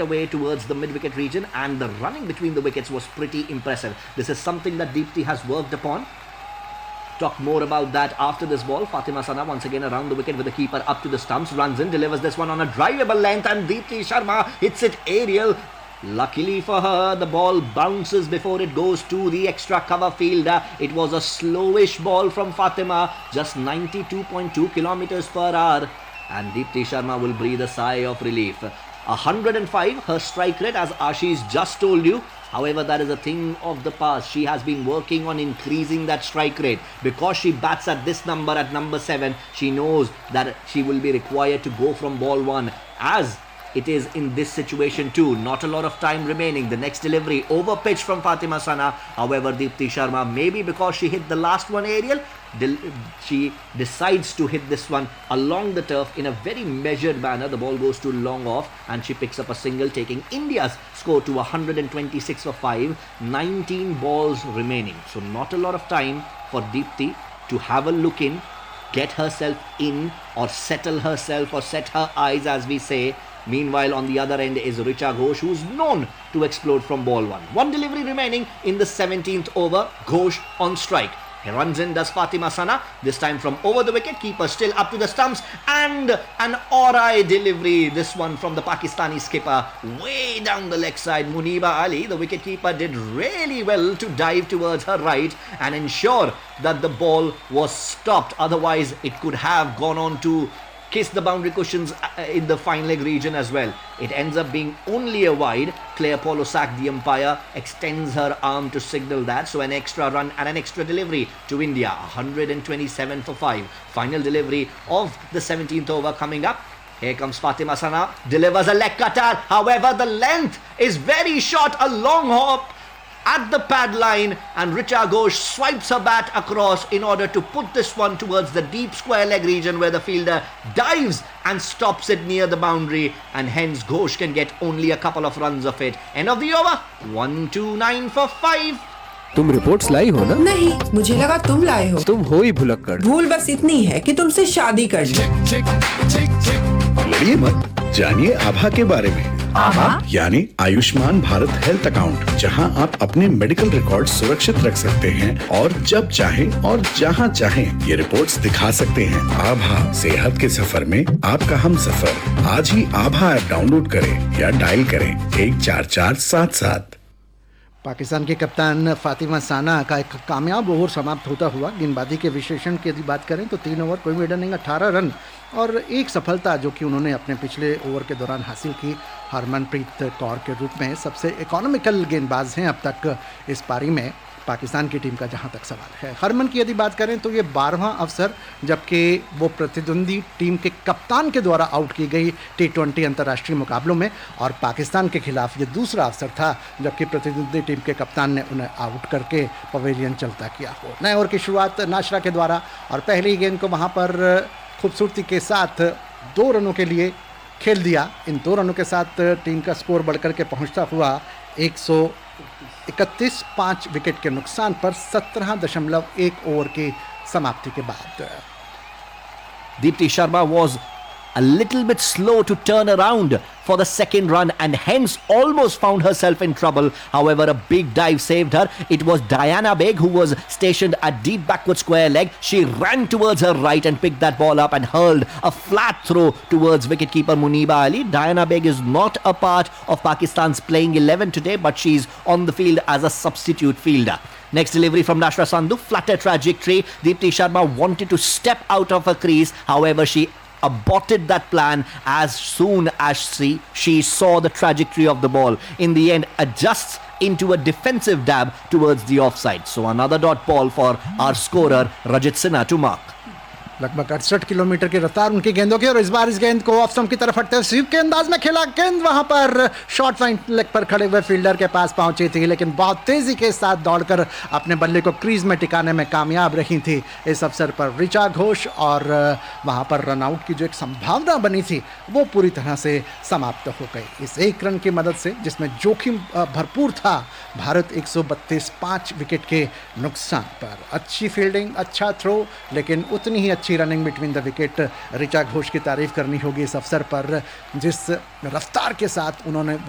away towards the mid-wicket region, and the running between the wickets was pretty impressive. This is something that Deepti has worked upon. Talk more about that after this ball. Fatima Sana once again around the wicket with the keeper up to the stumps, runs in, delivers this one on a drivable length, and Deepti Sharma hits it aerial. Luckily for her, the ball bounces before it goes to the extra cover fielder. It was a slowish ball from Fatima, just 92.2 kilometers per hour, and Deepti Sharma will breathe a sigh of relief. 105 her strike rate, as Ashish just told you. However, that is a thing of the past. She has been working on increasing that strike rate. Because she bats at this number, at number 7, she knows that she will be required to go from ball 1, as it is in this situation too. Not a lot of time remaining. The next delivery over pitch from Fatima Sana. However, Deepti Sharma, maybe because she hit the last one aerial, she decides to hit this one along the turf in a very measured manner. The ball goes too long off, and she picks up a single, taking India's score to 126 for 5. 19 balls remaining. So not a lot of time for Deepti to have a look in, get herself in, or settle herself, or set her eyes, as we say. Meanwhile, on the other end is Richa Ghosh, who's known to explode from ball 1. One delivery remaining in the 17th over. Ghosh on strike. He runs in, does Fatima Sana, this time from over the wicket. Keeper still up to the stumps, and an alright delivery. This one from the Pakistani skipper, way down the leg side. Muniba Ali, the wicketkeeper, did really well to dive towards her right and ensure that the ball was stopped. Otherwise, it could have gone on to kiss the boundary cushions in the fine leg region as well. It ends up being only a wide. Claire Polosak, the umpire, extends her arm to signal that. So an extra run and an extra delivery to India. 127 for 5. Final delivery of the 17th over coming up. Here comes Fatima Sana, delivers a leg cutter. However, the length is very short. A long hop at the pad line, and Richa Ghosh swipes her bat across in order to put this one towards the deep square leg region, where the fielder dives and stops it near the boundary, and hence Ghosh can get only a couple of runs of it. End of the over, 129 for 5. तुम reports लाई हो ना? नहीं, मुझे लगा तुम लाए हो। तुम हो ही भुलक्कड़। भूल बस इतनी है कि तुमसे शादी कर ली। लड़िए मत, जानिए आभा के बारे में। आभा यानी आयुष्मान भारत हेल्थ अकाउंट, जहां आप अपने मेडिकल रिकॉर्ड सुरक्षित रख सकते हैं और जब चाहें और जहां चाहें ये रिपोर्ट्स दिखा सकते हैं। आभा, सेहत के सफर में आपका हम सफर। आज ही आभा ऐप डाउनलोड करें या डायल करें 14477। पाकिस्तान के कप्तान फातिमा साना का एक कामयाब ओवर समाप्त होता हुआ। गेंदबाजी के विश्लेषण की यदि बात करें तो 3 ओवर कोई विकेट नहीं, 18 रन और एक सफलता जो कि उन्होंने अपने पिछले ओवर के दौरान हासिल की। हरमनप्रीत कौर के रूप में सबसे इकोनॉमिकल गेंदबाज हैं अब तक इस पारी में पाकिस्तान की टीम का, जहां तक सवाल है। हरमन की यदि बात करें तो ये 12वां अवसर जबकि वो प्रतिद्वंदी टीम के कप्तान के द्वारा आउट की गई T20 अंतर्राष्ट्रीय मुकाबलों में, और पाकिस्तान के खिलाफ ये दूसरा अवसर था जबकि प्रतिद्वंदी टीम के कप्तान ने उन्हें आउट करके पवेलियन चलता किया हो। नए ओवर की शुरुआत नाशरा के द्वारा, और पहली गेंद को वहाँ पर खूबसूरती के साथ 2 रनों के लिए खेल दिया। इन 2 रनों के साथ टीम का स्कोर बढ़कर के पहुँचता हुआ 131, 5 विकेट के नुकसान पर 17.1 ओवर की समाप्ति के बाद। Deepti Sharma was a little bit slow to turn around for the second run, and hence almost found herself in trouble. However, a big dive saved her. It was Diana Beg who was stationed at deep backward square leg. She ran towards her right and picked that ball up and hurled a flat throw towards wicketkeeper Muniba Ali. Diana Beg is not a part of Pakistan's playing 11 today, but she's on the field as a substitute fielder. Next delivery from Nashra Sandhu, flatter trajectory. Deepti Sharma wanted to step out of her crease. However, she aborted that plan as soon as she saw the trajectory of the ball. In the end, adjusts into a defensive dab towards the offside. So another dot ball for our scorer Rajit Sinha to mark. लगभग 68 kilometre की रफ्तार उनकी गेंदों की, और इस बार इस गेंद को ऑफ स्टंप की तरफ हटते हुए स्वीप के अंदाज में खेला। गेंद वहां पर शॉर्ट फाइन लेग पर खड़े हुए फील्डर के पास पहुंची थी, लेकिन बहुत तेजी के साथ दौड़कर अपने बल्ले को क्रीज में टिकाने में कामयाब रही थी इस अवसर पर रिचा घोष, और वहां पर रनआउट की जो एक संभावना बनी थी वो पूरी तरह से समाप्त हो गई इस 1 रन की मदद से, जिसमें जोखिम भरपूर था। भारत 132, 5 विकेट के नुकसान पर। अच्छी फील्डिंग, अच्छा थ्रो, लेकिन उतनी ही अच्छी running between the wicket. Richa Ghosh की तारीफ करनी होगी इस अवसर पर, जिस रफ्तार के साथ उन्होंने